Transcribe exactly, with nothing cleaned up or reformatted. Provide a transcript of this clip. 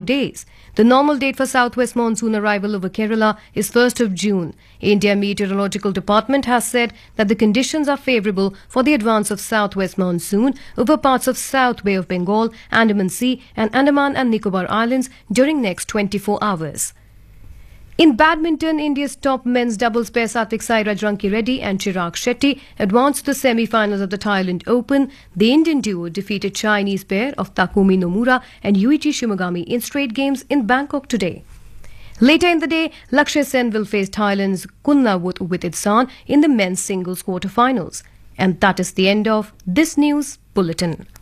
days. The normal date for southwest monsoon arrival over Kerala is first of June. India Meteorological Department has said that the conditions are favourable for the advance of southwest monsoon over parts of South Bay of Bengal, Andaman Sea and Andaman and Nicobar Islands during next twenty-four hours. In badminton, India's top men's doubles pair Satvik Sairaj Ranki Reddy and Chirag Shetty advanced to the semi-finals of the Thailand Open. The Indian duo defeated Chinese pair of Takumi Nomura and Yuichi Shimogami in straight games in Bangkok today. Later in the day, Lakshya Sen will face Thailand's Kunlavut Wititsan in the men's singles quarter-finals. And that is the end of this news bulletin.